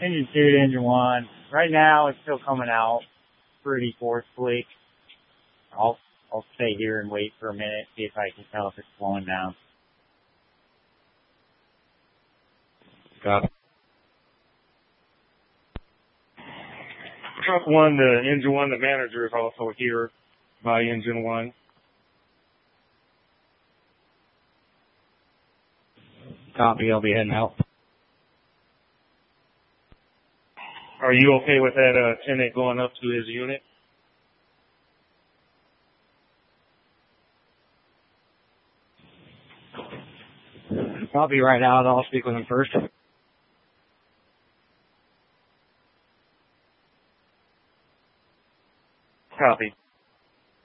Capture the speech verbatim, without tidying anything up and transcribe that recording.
Engine two to engine one. Right now, it's still coming out pretty forcefully. I'll I'll stay here and wait for a minute, see if I can tell if it's slowing down. Got it. Truck one to engine one, the manager is also here by engine one. Copy, I'll be heading out. Are you okay with that uh, tenant going up to his unit? Copy right out. I'll speak with him first.